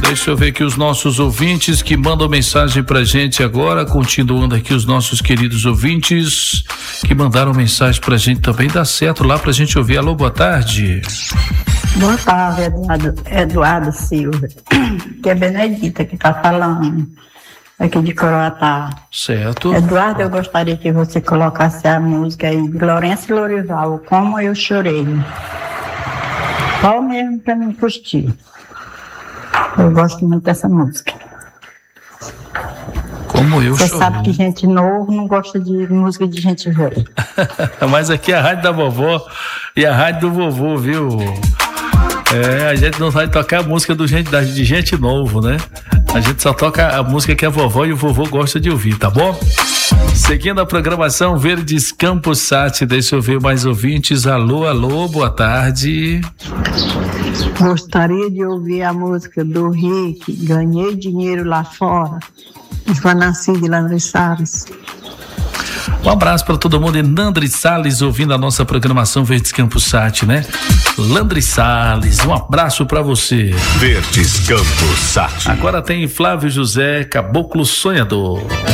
Deixa eu ver aqui os nossos ouvintes que mandam mensagem pra gente agora, continuando aqui os nossos queridos ouvintes que mandaram mensagem pra gente também, dá certo lá pra gente ouvir. Alô, boa tarde. Boa tarde, Eduardo Silva, que é Benedita que tá falando, aqui de Coroatá. Certo. Eduardo, eu gostaria que você colocasse a música aí de Lourenço e Lorival, Como Eu Chorei. Só mesmo pra me curtir. Eu gosto muito dessa música. Como eu chorei. Você sabe que gente novo não gosta de música de gente velha. Mas aqui é a rádio da vovó e a rádio do vovô, viu? A gente não vai tocar a música de gente novo, né? A gente só toca a música que a vovó e o vovô gostam de ouvir, tá bom? Seguindo a programação Verdes Campos Sat, deixa eu ver mais ouvintes. Alô, alô, boa tarde. Gostaria de ouvir a música do Rick, Ganhei Dinheiro Lá Fora, de Nancy de Landry Salles. Um abraço para todo mundo em Landry Salles, ouvindo a nossa programação Verdes Campos Sat, né? Landry Salles, um abraço para você. Verdes Campos Sat. Agora tem Flávio José, Caboclo Sonhador.